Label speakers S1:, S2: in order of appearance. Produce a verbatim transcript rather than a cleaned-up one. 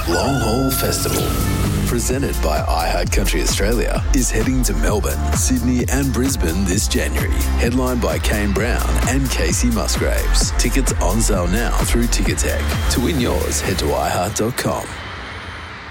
S1: Long Haul Festival, presented by iHeart Country Australia, is heading to Melbourne, Sydney and Brisbane this January. Headlined by Kane Brown and Casey Musgraves. Tickets on sale now through Ticketek. To win yours, head to i heart dot com.